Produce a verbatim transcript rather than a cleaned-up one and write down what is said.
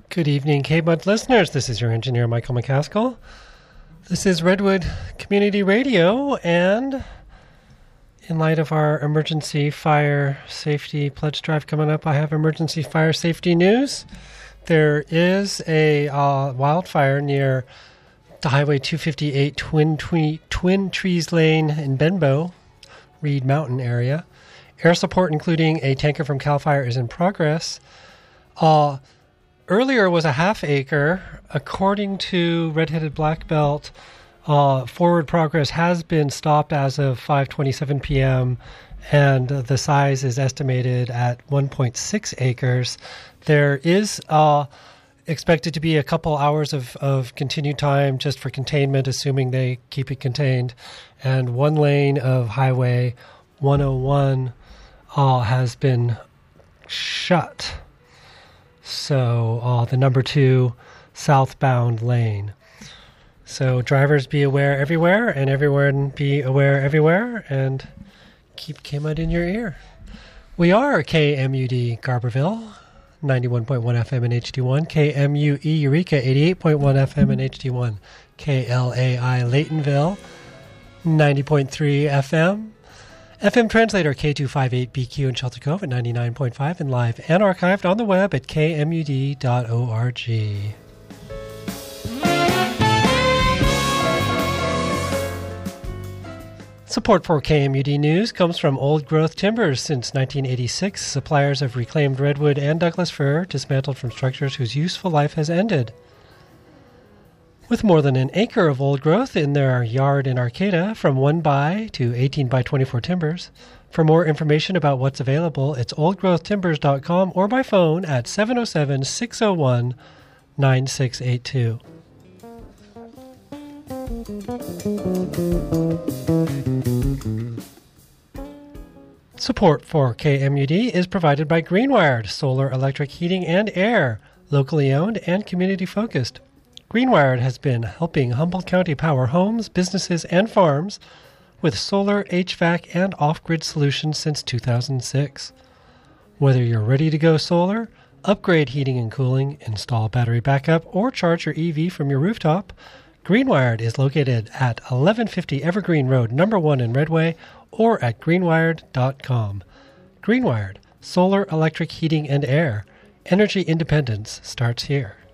Good evening, K-Bud listeners. This is your engineer, Michael McCaskill. This is Redwood Community Radio, and in light of our emergency fire safety pledge drive coming up, I have emergency fire safety news. There is a uh, wildfire near the Highway two fifty-eight Twin, Twin, Twin Trees Lane in Benbow, Reed Mountain area. Air support, including a tanker from CAL FIRE, is in progress. Uh, earlier was a half acre. According to Red-Headed Black Belt, uh, forward progress has been stopped as of five twenty-seven p.m., and uh, the size is estimated at one point six acres. There is uh, expected to be a couple hours of, of continued time just for containment, assuming they keep it contained. And one lane of Highway one oh one uh, has been shut. So uh, the number two southbound lane. So drivers be aware everywhere, and everyone be aware everywhere, and keep K-Mud in your ear. We are K M U D Garberville, ninety-one point one F M and H D one, K M U E Eureka, eighty-eight point one F M and H D one, K L A I Laytonville, ninety point three F M, F M translator K two fifty-eight B Q in Shelter Cove at ninety-nine point five, and live and archived on the web at k m u d dot org. Support for K M U D News comes from Old Growth Timbers. Since nineteen eighty-six, suppliers of reclaimed redwood and Douglas fir dismantled from structures whose useful life has ended. With more than an acre of old growth in their yard in Arcata, from one by to eighteen by twenty-four timbers. For more information about what's available, it's old growth timbers dot com or by phone at seven oh seven, six oh one, nine six eight two. Support for K M U D is provided by Greenwired, solar, electric, heating, and air, locally owned and community-focused. Greenwired has been helping Humboldt County power homes, businesses, and farms with solar, H V A C, and off-grid solutions since two thousand six. Whether you're ready to go solar, upgrade heating and cooling, install battery backup, or charge your E V from your rooftop, Greenwired is located at eleven fifty Evergreen Road, number one in Redway, or at greenwired dot com. Greenwired, solar, electric, heating, and air. Energy independence starts here.